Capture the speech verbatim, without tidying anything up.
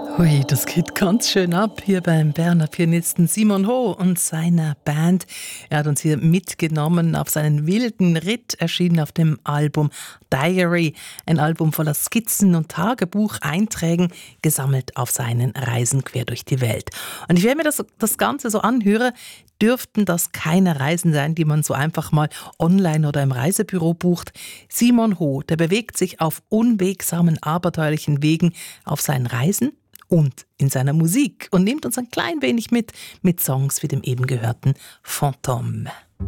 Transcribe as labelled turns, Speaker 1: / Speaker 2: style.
Speaker 1: Hui, das geht ganz schön ab hier beim Berner Pianisten Simon Ho und seiner Band. Er hat uns hier mitgenommen auf seinen wilden Ritt, erschienen auf dem Album Diary. Ein Album voller Skizzen und Tagebucheinträgen, gesammelt auf seinen Reisen quer durch die Welt. Und wenn mir das, das Ganze so anhöre, dürften das keine Reisen sein, die man so einfach mal online oder im Reisebüro bucht. Simon Ho, der bewegt sich auf unwegsamen, abenteuerlichen Wegen auf seinen Reisen und in seiner Musik und nimmt uns ein klein wenig mit, mit Songs wie dem eben gehörten Fantôme.